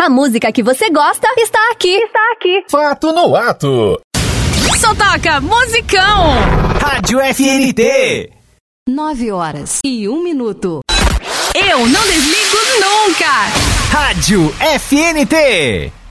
A música que você gosta está aqui. Fato no ato. Só toca musicão. Rádio FNT. 9h01. Eu não desligo nunca. Rádio FNT.